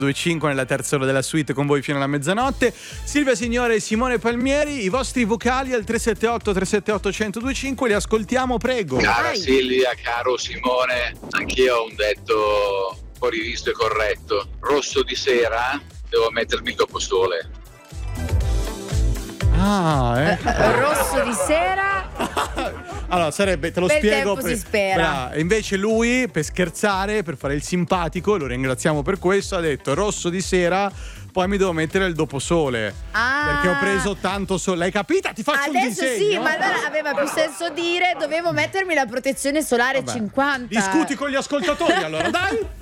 102.5 nella terza ora della suite con voi fino alla mezzanotte. Silvia Signore e Simone Palmieri, i vostri vocali al 378 378 1025 li ascoltiamo, prego. Cara Silvia, caro Simone, anch'io ho un detto fuori visto e corretto. Rosso di sera, devo mettermi il doposole. Rosso di sera. Allora sarebbe, te lo Bel spiego, tempo si spera. invece lui, per scherzare, per fare il simpatico, lo ringraziamo per questo, ha detto rosso di sera, poi mi devo mettere il doposole, perché ho preso tanto sole. L'hai capita? Ti faccio un Adesso disegno. sì, ma allora aveva più senso dire dovevo mettermi la protezione solare 50. Discuti con gli ascoltatori allora, dai.